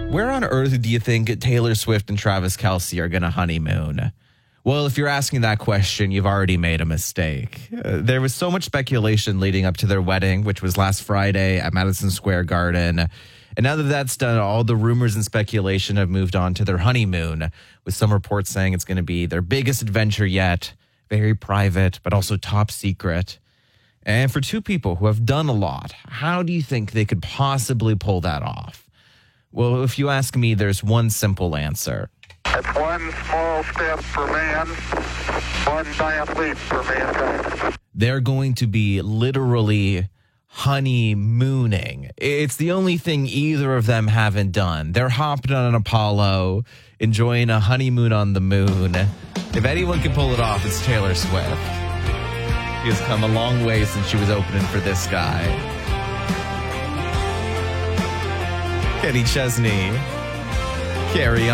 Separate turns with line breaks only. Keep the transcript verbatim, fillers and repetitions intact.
Where on earth do you think Taylor Swift and Travis Kelce are going to honeymoon? Well, if you're asking that question, you've already made a mistake. Uh, there was so much speculation leading up to their wedding, which was last Friday at Madison Square Garden. And now that that's done, all the rumors and speculation have moved on to their honeymoon, with some reports saying it's going to be their biggest adventure yet, very private, but also top secret. And for two people who have done a lot, how do you think they could possibly pull that off? Well, if you ask me, there's one simple answer.
It's one small step for man, one giant leap for mankind.
They're going to be literally honeymooning. It's the only thing either of them haven't done. They're hopping on an Apollo, enjoying a honeymoon on the moon. If anyone can pull it off, it's Taylor Swift. She has come a long way since she was opening for this guy. Kenny Chesney. Carry on.